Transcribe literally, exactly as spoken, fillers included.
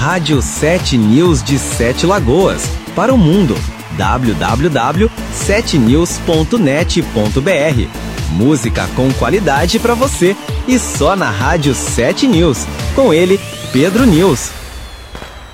Rádio sete News de Sete Lagoas, para o mundo. w w w ponto sete news ponto net ponto b r. Música com qualidade para você e só na Rádio sete News. Com ele, Pedro News.